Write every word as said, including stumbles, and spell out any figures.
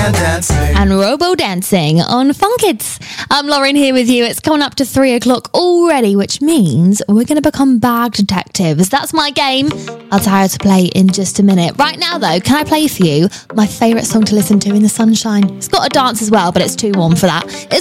and dancing. And Robo Dancing on Fun Kids. I'm Lauren here with you. It's coming up to three o'clock already, which means we're going to become bag detectives. That's my game. I'll tell you how to play in just a minute. Right now, though, can I play for you my favourite song to listen to in the sunshine? It's got a dance as well, but it's too warm for that. It's